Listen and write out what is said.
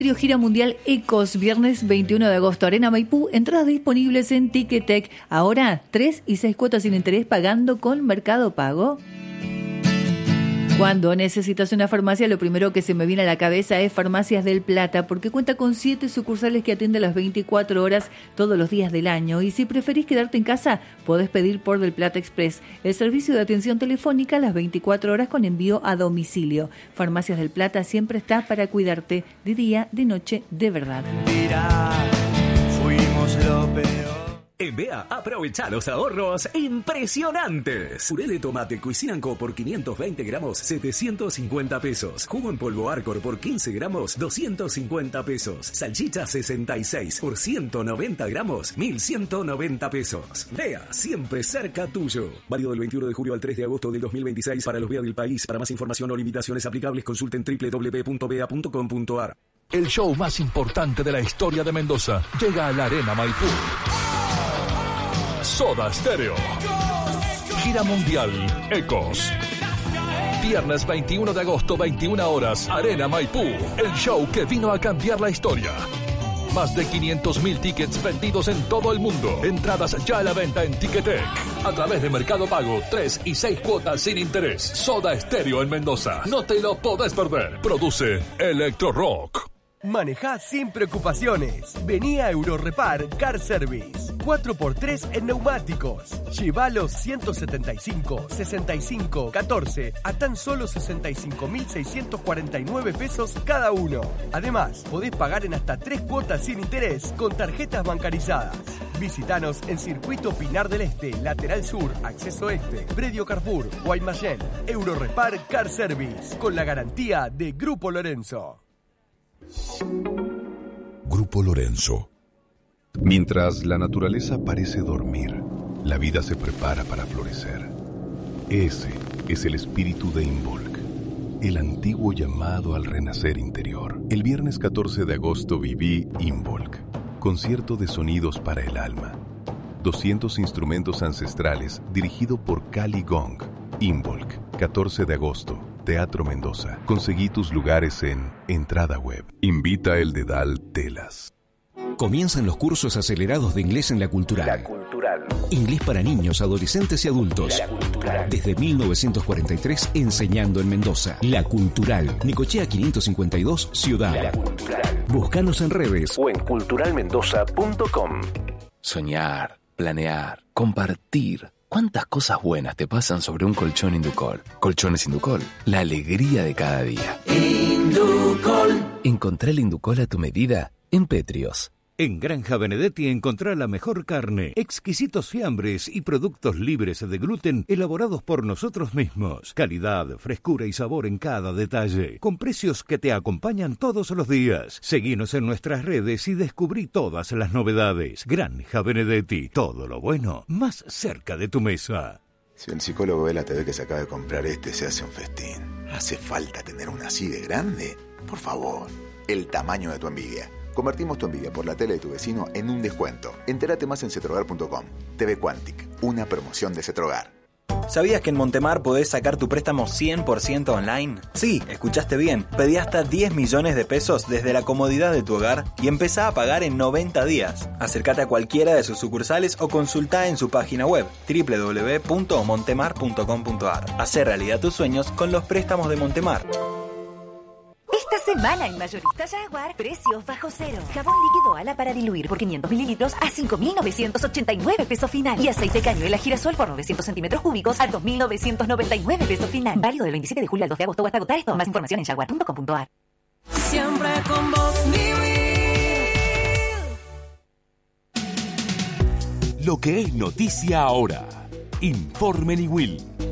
Gira Mundial Ecos, viernes 21 de agosto, Arena Maipú, entradas disponibles en Ticketek. Ahora 3 y 6 cuotas sin interés pagando con Mercado Pago. Cuando necesitas una farmacia, lo primero que se me viene a la cabeza es Farmacias del Plata, porque cuenta con 7 sucursales que atienden las 24 horas todos los días del año. Y si preferís quedarte en casa, podés pedir por Del Plata Express, el servicio de atención telefónica las 24 horas con envío a domicilio. Farmacias del Plata siempre está para cuidarte de día, de noche, de verdad. Mira, fuimos lo peor. En BEA, aprovecha los ahorros impresionantes. Puré de tomate Cuisine & Co por 520 gramos, 750 pesos. Jugo en polvo Arcor por 15 gramos, 250 pesos. Salchicha 66 por 190 gramos, 1.190 pesos. BEA, siempre cerca tuyo. Válido del 21 de julio al 3 de agosto del 2026 para los BEA del país. Para más información o limitaciones aplicables, consulten www.bea.com.ar. El show más importante de la historia de Mendoza llega a la Arena Maipú. Soda Stereo. Gira Mundial Ecos. Viernes 21 de agosto, 21 horas, Arena Maipú. El show que vino a cambiar la historia. Más de 500.000 tickets vendidos en todo el mundo. Entradas ya a la venta en Ticketek. A través de Mercado Pago, 3 y 6 cuotas sin interés. Soda Stereo en Mendoza. No te lo podés perder. Produce Electro Rock. Manejá sin preocupaciones. Vení a Eurorepar Car Service. 4x3 en neumáticos. Lleva los 175, 65, 14 a tan solo 65.649 pesos cada uno. Además, podés pagar en hasta 3 cuotas sin interés con tarjetas bancarizadas. Visítanos en Circuito Pinar del Este, Lateral Sur, Acceso Este, Predio Carrefour, Guaymallén. Eurorepar Car Service, con la garantía de Grupo Lorenzo. Grupo Lorenzo. Mientras la naturaleza parece dormir, la vida se prepara para florecer. Ese es el espíritu de Involk, el antiguo llamado al renacer interior. El viernes 14 de agosto viví Involk, concierto de sonidos para el alma. 200 instrumentos ancestrales dirigido por Cali Gong. Involk, 14 de agosto. Teatro Mendoza. Conseguí tus lugares en Entrada Web. Invita el Dedal Telas. Comienzan los cursos acelerados de inglés en La Cultural. La Cultural. Inglés para niños, adolescentes y adultos. La Cultural. Desde 1943 enseñando en Mendoza. La Cultural. Necochea 552, Ciudad. La Cultural. Búscanos en redes o en culturalmendoza.com. Soñar, planear, compartir. ¿Cuántas cosas buenas te pasan sobre un colchón Inducol? Colchones Inducol, la alegría de cada día. Inducol. Encontrá el Inducol a tu medida en Petrios. En Granja Benedetti encontrá la mejor carne, exquisitos fiambres y productos libres de gluten elaborados por nosotros mismos. Calidad, frescura y sabor en cada detalle, con precios que te acompañan todos los días. Seguinos en nuestras redes y descubrí todas las novedades. Granja Benedetti, todo lo bueno más cerca de tu mesa. Si el psicólogo ve la TV que se acaba de comprar se hace un festín. ¿Hace falta tener una así de grande? Por favor, el tamaño de tu envidia. Convertimos tu envidia por la tele de tu vecino en un descuento. Entérate más en cetrogar.com. TV Quantic, una promoción de Cetrogar. ¿Sabías que en Montemar podés sacar tu préstamo 100% online? Sí, escuchaste bien. Pedí hasta 10 millones de pesos desde la comodidad de tu hogar y empezá a pagar en 90 días. Acércate a cualquiera de sus sucursales o consultá en su página web www.montemar.com.ar. Hacé realidad tus sueños con los préstamos de Montemar. Esta semana en Mayorista Jaguar, precios bajo cero. Jabón líquido ala para diluir por 500 mililitros a 5.989 pesos final. Y aceite cañuela girasol por 900 centímetros cúbicos a 2.999 pesos final. Válido del 27 de julio al 2 de agosto o hasta agotar esto. Más información en jaguar.com.ar. Siempre con vos, Lo que es noticia ahora. Informe Niwil.